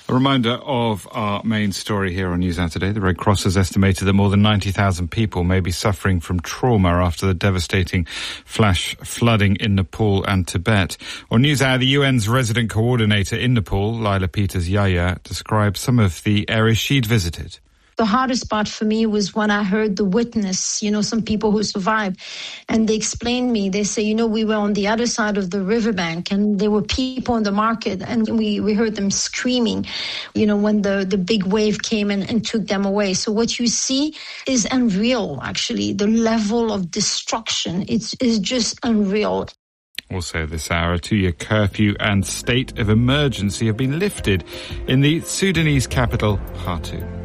A reminder of our main story here on NewsHour today. The Red Cross has estimated that more than 90,000 people may be suffering from trauma after the devastating flash flooding in Nepal and Tibet. On NewsHour, the UN's resident coordinator in Nepal, Lila Peters-Yaya, describes some of the areas she'd visited. The hardest part for me was when I heard the witness, some people who survived, and they explained me, they say, we were on the other side of the riverbank and there were people in the market and we heard them screaming, when the big wave came and took them away. So what you see is unreal, actually. The level of destruction, is just unreal. Also this hour, a 2-year curfew and state of emergency have been lifted in the Sudanese capital, Khartoum.